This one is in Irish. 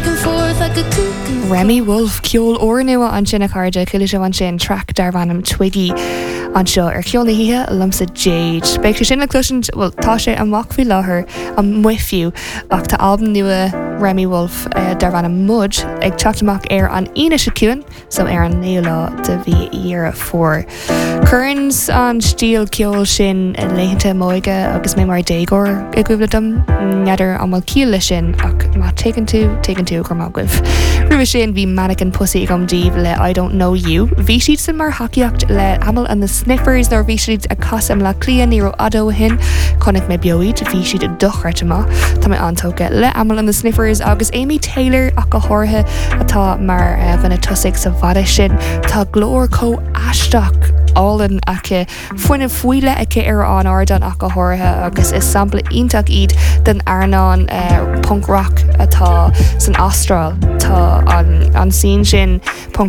Remy Wolf ceol ornua an sinna carde chuile an sin track dar bhanam Twiggy an seo ceol na hithe lumsa Jade. Beic sé sin le cluisiint bhfuil tá sé amach bhí láthair an muifiú ach tá alban nua Remy Wolf dar bhanam Mud ag teachtamach an ina secuin so an néolá de bhí iar fór. Currans an stíl ceol sin leitheanta móige agus mé mar dégor i gúbladum neidir an bhfuil ciúla sin ach má taken tú gur má guibh. Rúma sin bhí Mannequin Pussy gom díobh le I Don't Know You. Bhí siad san mar haciacht le Amel and the Sniffers nor bhí siad a casam le clia ní adó hin connic me bioid bhí siad a duchreitema Tá mé antóga le Amel and the Sniffers agus Amy Taylor ach go hórtha atá mar bhena tusaigh sa bhada sin tá glór có aisteach álan ace foiine fuile ace an ardan ach go hórtha agus is sampla ionach iad den airnán punk rock atá san Astral tá an scene sin punk